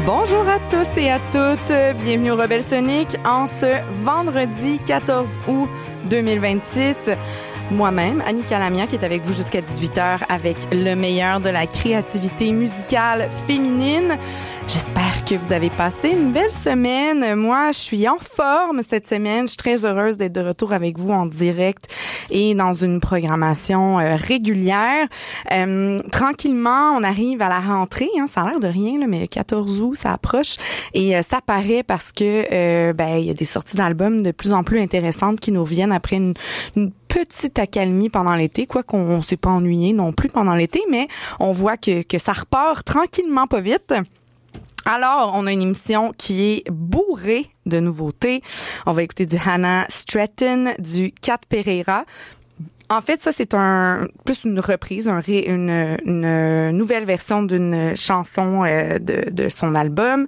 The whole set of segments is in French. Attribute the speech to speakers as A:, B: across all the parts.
A: Bonjour à tous et à toutes, bienvenue au Rebelle Sonic en ce vendredi 14 août 2026. Moi-même, Annie Calamia, qui est avec vous jusqu'à 18h avec le meilleur de la créativité musicale féminine. J'espère que vous avez passé une belle semaine. Moi, je suis en forme cette semaine. Je suis très heureuse d'être de retour avec vous en direct et dans une programmation régulière. Tranquillement, on arrive à la rentrée. Ça a l'air de rien, là, mais le 14 août, ça approche. Et ça paraît parce que il y a des sorties d'albums de plus en plus intéressantes qui nous reviennent après une petite accalmie pendant l'été, quoi qu'on s'est pas ennuyé non plus pendant l'été, mais on voit que ça repart tranquillement pas vite. Alors, on a une émission qui est bourrée de nouveautés. On va écouter du Hannah Stratton, du Cat Pereira. En fait, ça, c'est plus une reprise, une nouvelle version d'une chanson de son album.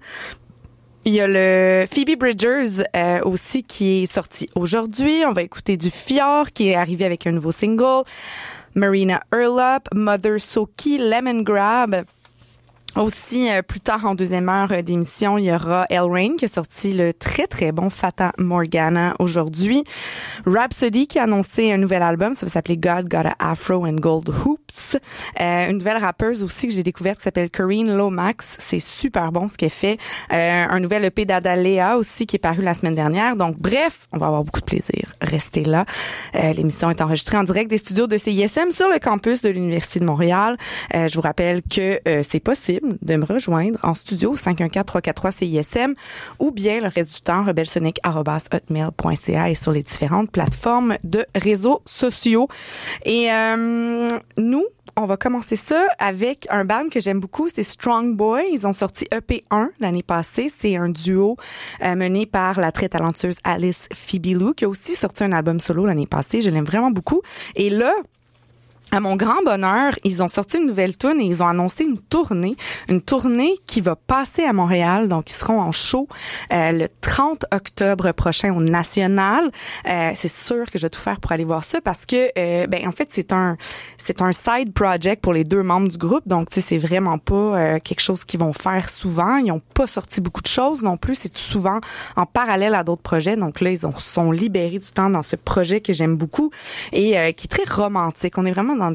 A: Il y a le Phoebe Bridgers aussi qui est sorti aujourd'hui. On va écouter du Fjord qui est arrivé avec un nouveau single. Marina Urlaub, Mother Soki, Lemon Grab. Aussi, plus tard en deuxième heure d'émission, il y aura Elle Rain qui a sorti le très très bon Fata Morgana aujourd'hui. Rhapsody qui a annoncé un nouvel album, ça va s'appeler God Got a Afro and Gold Hoops. Une nouvelle rappeuse aussi que j'ai découverte qui s'appelle Corinne Lomax, c'est super bon ce qu'elle fait. Un nouvel EP d'Adalea aussi qui est paru la semaine dernière. Donc bref, on va avoir beaucoup de plaisir. Restez là. L'émission est enregistrée en direct des studios de CISM sur le campus de l'Université de Montréal. Je vous rappelle que c'est possible de me rejoindre en studio 514-343-CISM ou bien le reste du temps rebelsonic@hotmail.ca et sur les différentes plateformes de réseaux sociaux. Et nous, on va commencer ça avec un band que j'aime beaucoup, c'est Strong Boy. Ils ont sorti EP1 l'année passée. C'est un duo mené par la très talentueuse Alice Fibilou qui a aussi sorti un album solo l'année passée. Je l'aime vraiment beaucoup. Et là, à mon grand bonheur, ils ont sorti une nouvelle tune et ils ont annoncé une tournée qui va passer à Montréal. Donc, ils seront en show le 30 octobre prochain au National. C'est sûr que je vais tout faire pour aller voir ça parce que, en fait, c'est un side project pour les deux membres du groupe. Donc, tu sais, c'est vraiment pas quelque chose qu'ils vont faire souvent. Ils ont pas sorti beaucoup de choses non plus. C'est tout souvent en parallèle à d'autres projets. Donc là, ils sont libérés du temps dans ce projet que j'aime beaucoup et qui est très romantique. On est vraiment dans de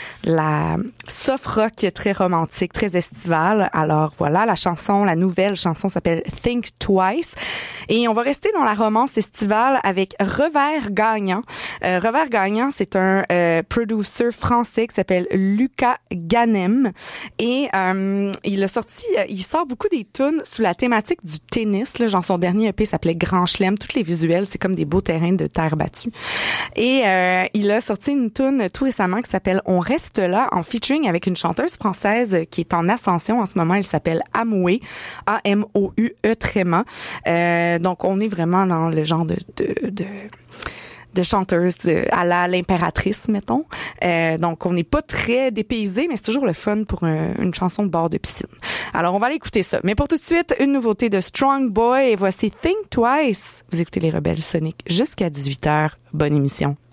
A: la soft rock très romantique, très estivale. Alors voilà, la nouvelle chanson s'appelle Think Twice. Et on va rester dans la romance estivale avec Revers Gagnant. Revers Gagnant, c'est un producer français qui s'appelle Lucas Ganem. Et il sort beaucoup des tunes sous la thématique du tennis. Là, genre son dernier EP s'appelait Grand Chelem. Tous les visuels, c'est comme des beaux terrains de terre battue. Et il a sorti une tune tout récemment qui s'appelle On reste là, en featuring avec une chanteuse française qui est en ascension en ce moment. Elle s'appelle Amoué, A-M-O-U-E tréma. Donc on est vraiment dans le genre de chanteuse à l'impératrice, mettons. Donc, on n'est pas très dépaysé, mais c'est toujours le fun pour une chanson de bord de piscine. Alors, on va aller écouter ça. Mais pour tout de suite, une nouveauté de Strong Boy. Et voici Think Twice. Vous écoutez les Rebelles Sonic jusqu'à 18h. Bonne émission.